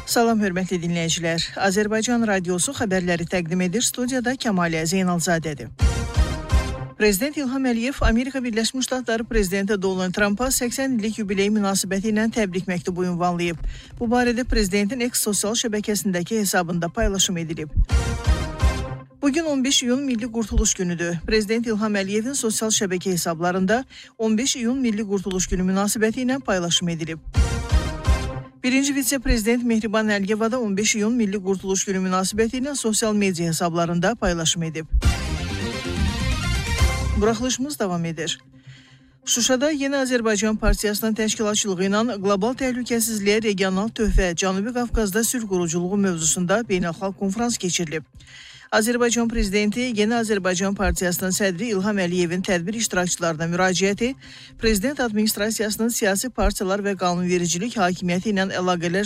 Salam hörmətli dinləyicilər. Azərbaycan Radiosu xəbərləri təqdim edir. Studiyada Kəmalə Zeynalzadədir. Prezident İlham Əliyev Amerika Birləşmiş Ştatları Prezidenti Donald Trumpa 80 illik yubiley münasibəti ilə təbrik məktubu ünvanlayıb. Bu barədə Prezidentin X sosial şəbəkəsindəki hesabında paylaşım edilib. Bugün 15 iyun Milli Qurtuluş günüdür. Prezident İlham Əliyevin sosial şəbəkə hesablarında 15 iyun Milli Qurtuluş günü münasibəti ilə paylaşım edilib. Birinci vitse-prezident Mehriban Əliyeva da 15 iyun Milli Qurtuluş günü münasibəti ilə sosial media hesablarında paylaşım edib. Buraxılışımız davam edir. Şuşada Yeni Azərbaycan Partiyasının təşkilatçılığı ilə qlobal təhlükəsizliyə regional töhfə Cənubi Qafqazda sülh quruculuğu mövzusunda beynəlxalq konfrans keçirilib. Azərbaycan Prezidenti Yeni Azərbaycan Partiyasının sədri İlham Əliyevin tədbir iştirakçılarına müraciəti, Prezident Administrasiyasının siyasi partiyalar və qanunvericilik hakimiyyəti ilə əlaqələr